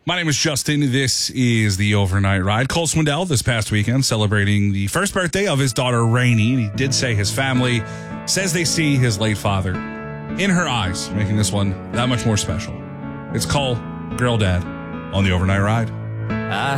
My name is Justin. This is the Overnight Ride. Cole Swindell this past weekend celebrating the first birthday of his daughter, Rainey. And he did say his family says they see his late father in her eyes, making this one that much more special. It's Cole, Girl Dad, on the Overnight Ride.